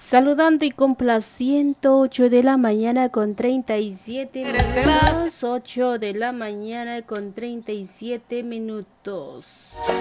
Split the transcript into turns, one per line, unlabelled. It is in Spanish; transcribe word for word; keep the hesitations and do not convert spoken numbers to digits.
Saludando y complaciendo, ocho de la mañana con treinta y siete minutos, ocho de la mañana con treinta y siete minutos.